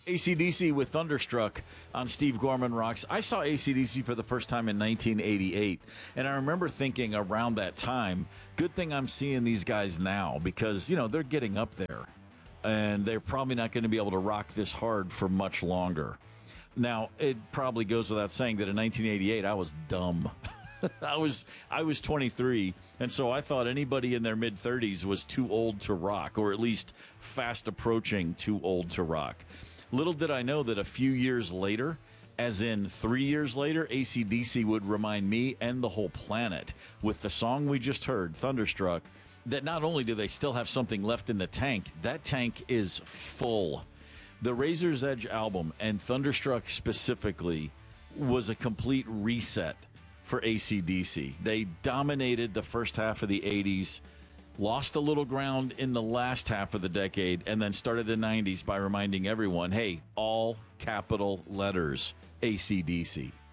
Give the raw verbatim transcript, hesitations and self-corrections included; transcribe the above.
A C D C with Thunderstruck on Steve Gorman Rocks. I saw A C D C for the first time in nineteen eighty-eight, and I remember thinking around that time, good thing I'm seeing these guys now because, you know, they're getting up there, and they're probably not going to be able to rock this hard for much longer. Now, it probably goes without saying that in nineteen eighty-eight, I was dumb. I was I was twenty-three, and so I thought anybody in their mid-thirties was too old to rock, or at least fast approaching too old to rock. Little did I know that a few years later, as in three years later, A C D C would remind me and the whole planet with the song we just heard, Thunderstruck, that not only do they still have something left in the tank, that tank is full. The Razor's Edge album, and Thunderstruck specifically, was a complete reset for A C D C. They dominated the first half of the eighties, lost a little ground in the last half of the decade, and then started the nineties by reminding everyone, hey, all capital letters, A C D C.